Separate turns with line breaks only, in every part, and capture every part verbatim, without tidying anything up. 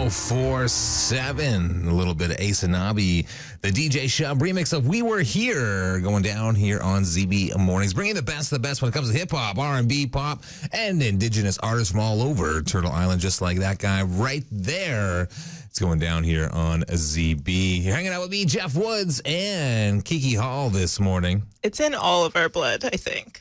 oh four seven. A little bit of Ace Anabi, the D J Shub remix of We Were Here, going down here on Z B Mornings, bringing the best of the best when it comes to hip-hop, R and B, pop, and indigenous artists from all over Turtle Island, just like that guy right there. It's going down here on Z B. You're hanging out with me, Jeff Woods, and Kiki Hall this morning.
It's in all of our blood, I think.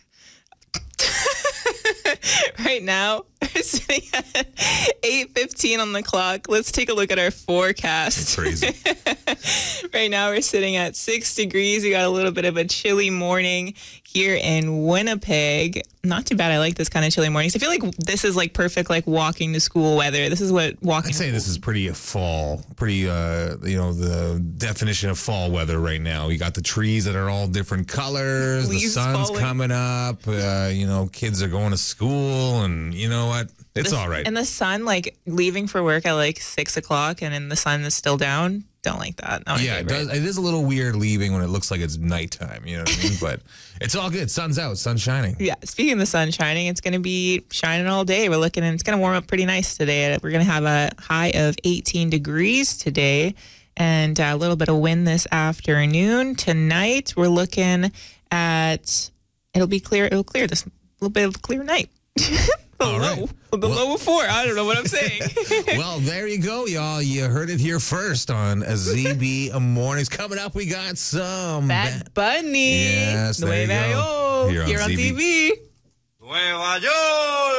Right now, we're sitting at eight fifteen on the clock. Let's take a look at our forecast.
It's crazy.
Right now, we're sitting at six degrees. We got a little bit of a chilly morning here in Winnipeg. Not too bad. I like this kind of chilly mornings. I feel like this is like perfect, like walking to school weather. This is what walking.
I'd say this is pretty fall, pretty, uh, you know, the definition of fall weather right now. You got the trees that are all different colors. The sun's
falling.
coming up. Uh, you know, kids are going to school, and you know what? It's
the,
all right.
And the sun, like leaving for work at like six o'clock, and then the sun is still down. Don't like that. Not
yeah, it does. It is a little weird leaving when it looks like it's nighttime. You know what I mean? But it's all good. Sun's out. Sun's shining.
Yeah. Speaking of the sun shining, it's going to be shining all day. We're looking, and it's going to warm up pretty nice today. We're going to have a high of eighteen degrees today, and a little bit of wind this afternoon. Tonight, we're looking at it'll be clear. It'll clear this a little bit of a clear night. The
All
low,
right.
the
Well,
low of four. I don't know what I'm saying.
Well, there you go, y'all. You heard it here first on Z B Mornings. Coming up, we got some
Bad Bunny.
Yes, there you
Nueva
go.
York.
Here on
Here on
Z B.
T V.
Nueva York.